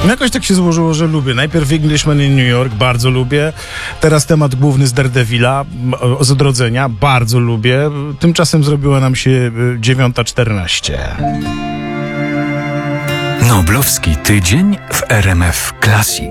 Jakoś tak się złożyło, że lubię. Najpierw Englishman in New York, bardzo lubię. Teraz temat główny z Daredevila, z Odrodzenia, bardzo lubię. Tymczasem zrobiła nam się 9:14. Noblowski tydzień w RMF Classic.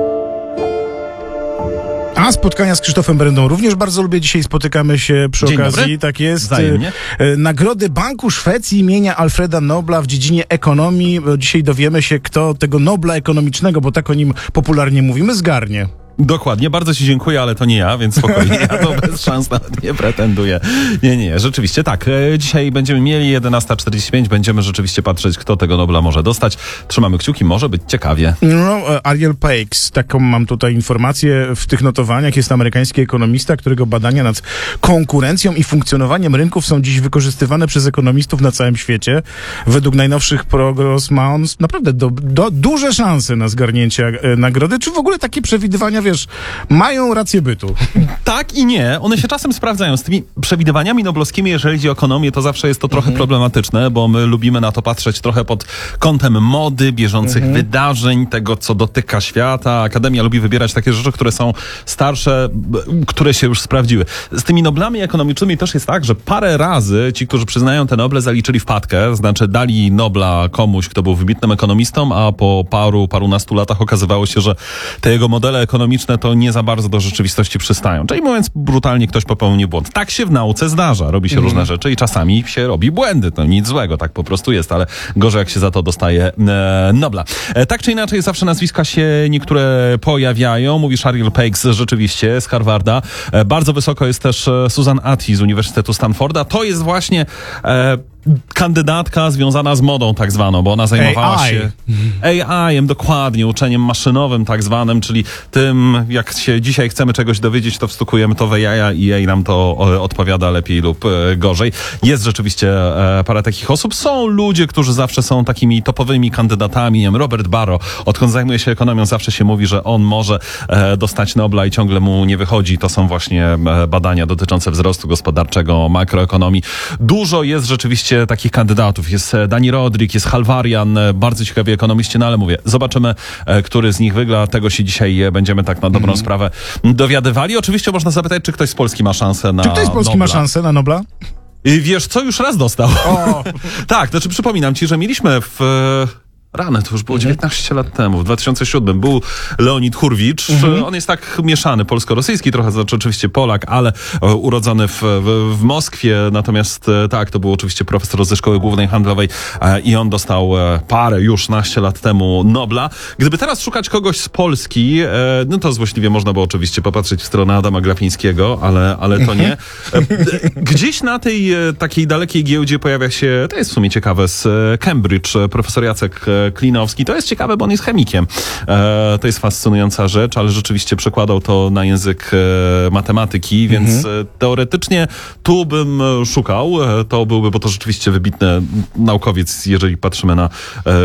A spotkania z Krzysztofem Berendą również bardzo lubię. Dzisiaj spotykamy się przy Dzień okazji, dobry. tak jest, Wzajemnie. Nagrody Banku Szwecji imienia Alfreda Nobla w dziedzinie ekonomii. Dzisiaj dowiemy się, kto tego Nobla ekonomicznego, bo tak o nim popularnie mówimy, zgarnie. Dokładnie, bardzo ci dziękuję, ale to nie ja, więc spokojnie, ja to bez szans nawet nie pretenduję. Nie, rzeczywiście tak. Dzisiaj będziemy mieli 11:45, będziemy rzeczywiście patrzeć, kto tego Nobla może dostać. Trzymamy kciuki, może być ciekawie. No, Ariel Pakes, taką mam tutaj informację w tych notowaniach, jest amerykański ekonomista, którego badania nad konkurencją i funkcjonowaniem rynków są dziś wykorzystywane przez ekonomistów na całym świecie. Według najnowszych prognoz ma on naprawdę duże szanse na zgarnięcie nagrody. Czy w ogóle takie przewidywania, wiesz, mają rację bytu? Tak i nie. One się czasem sprawdzają. Z tymi przewidywaniami noblowskimi, jeżeli chodzi o ekonomię, to zawsze jest to trochę problematyczne, bo my lubimy na to patrzeć trochę pod kątem mody, bieżących wydarzeń, tego, co dotyka świata. Akademia lubi wybierać takie rzeczy, które są starsze, które się już sprawdziły. Z tymi Noblami ekonomicznymi też jest tak, że parę razy ci, którzy przyznają te Noble, zaliczyli wpadkę, znaczy dali Nobla komuś, kto był wybitnym ekonomistą, a po parunastu latach okazywało się, że te jego modele ekonomiczne to nie za bardzo do rzeczywistości przystają. Czyli mówiąc brutalnie, ktoś popełnił błąd. Tak się w nauce zdarza. Robi się różne rzeczy i czasami się robi błędy. To nic złego, tak po prostu jest, ale gorzej jak się za to dostaje Nobla. Tak czy inaczej zawsze nazwiska się niektóre pojawiają. Mówisz Ariel Pakes rzeczywiście z Harvarda. Bardzo wysoko jest też Susan Ati z Uniwersytetu Stanforda. To jest właśnie kandydatka związana z modą tak zwaną, bo ona zajmowała się AI-em, dokładnie, uczeniem maszynowym tak zwanym, czyli tym, jak się dzisiaj chcemy czegoś dowiedzieć, to wstukujemy to w AI i AI nam to odpowiada lepiej lub gorzej. Jest rzeczywiście parę takich osób. Są ludzie, którzy zawsze są takimi topowymi kandydatami. Nie wiem, Robert Barro, odkąd zajmuje się ekonomią, zawsze się mówi, że on może dostać Nobla i ciągle mu nie wychodzi. To są właśnie badania dotyczące wzrostu gospodarczego, makroekonomii. Dużo jest rzeczywiście takich kandydatów. Jest Dani Rodrik, jest Halvarian, bardzo ciekawi ekonomiści, no ale mówię, zobaczymy, który z nich wygra. Tego się dzisiaj będziemy tak na dobrą sprawę dowiadywali. Oczywiście można zapytać, czy ktoś z Polski ma szansę na Czy ktoś z Polski Nobla. ma szansę na Nobla? Wiesz co, już raz dostał. O. Tak, znaczy przypominam ci, że mieliśmy w... Rany, to już było 19 lat temu, w 2007 był Leonid Hurwicz. On jest tak mieszany, polsko-rosyjski, trochę znaczy oczywiście Polak, ale urodzony w Moskwie. Natomiast tak, to był oczywiście profesor ze Szkoły Głównej Handlowej i on dostał już naście lat temu Nobla. Gdyby teraz szukać kogoś z Polski, no to złośliwie można było oczywiście popatrzeć w stronę Adama Glapińskiego, ale to nie. Gdzieś na tej takiej dalekiej giełdzie pojawia się, to jest w sumie ciekawe, z Cambridge, profesor Jacek Klinowski. To jest ciekawe, bo on jest chemikiem. To jest fascynująca rzecz, ale rzeczywiście przekładał to na język matematyki, więc teoretycznie tu bym szukał. To byłby, bo to rzeczywiście wybitny naukowiec, jeżeli patrzymy na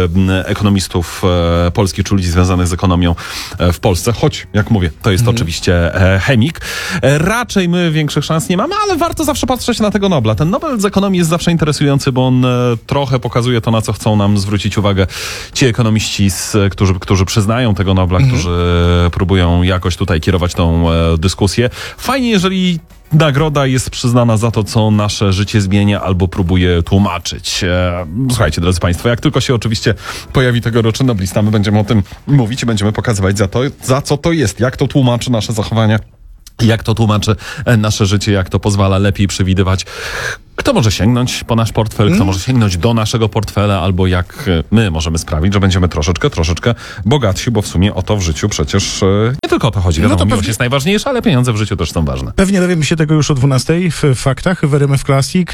ekonomistów polskich, czy ludzi związanych z ekonomią w Polsce. Choć, jak mówię, to jest oczywiście chemik. Raczej my większych szans nie mamy, ale warto zawsze patrzeć na tego Nobla. Ten Nobel z ekonomii jest zawsze interesujący, bo on trochę pokazuje to, na co chcą nam zwrócić uwagę ci ekonomiści, którzy przyznają tego Nobla, którzy próbują jakoś tutaj kierować tą dyskusję. Fajnie, jeżeli nagroda jest przyznana za to, co nasze życie zmienia albo próbuje tłumaczyć. Słuchajcie, drodzy Państwo, jak tylko się oczywiście pojawi tegoroczny noblista, my będziemy o tym mówić i będziemy pokazywać za co to jest, jak to tłumaczy nasze zachowania, jak to tłumaczy nasze życie, jak to pozwala lepiej przewidywać, kto może sięgnąć po nasz portfel, kto może sięgnąć do naszego portfela, albo jak my możemy sprawić, że będziemy troszeczkę bogatsi, bo w sumie o to w życiu przecież nie tylko o to chodzi. Wiadomo, miłość jest najważniejsza, ale pieniądze w życiu też są ważne. Pewnie dowiemy się tego już o 12:00 w Faktach, w RMF Classic.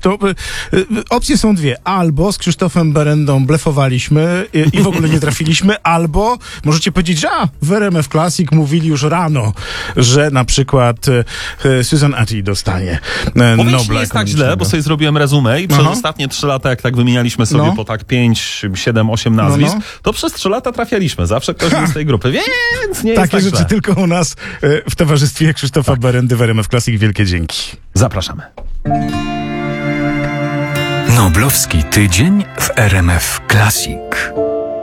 Opcje są dwie. Albo z Krzysztofem Berendą blefowaliśmy i w ogóle nie trafiliśmy, albo możecie powiedzieć, że w RMF Classic mówili już rano, że na przykład Susan Ati dostanie Nobla. Nie jest tak źle, bo sobie zrobiłem rezumę i przez ostatnie 3 lata, jak tak wymienialiśmy sobie po tak 5, 7, 8 nazwisk, to przez 3 lata trafialiśmy. Zawsze ktoś był z tej grupy, więc nie jest takie tak rzeczy źle. tylko u nas w towarzystwie Krzysztofa Berendy w RMF Classic. Wielkie dzięki. Zapraszamy. Noblowski tydzień w RMF Classic.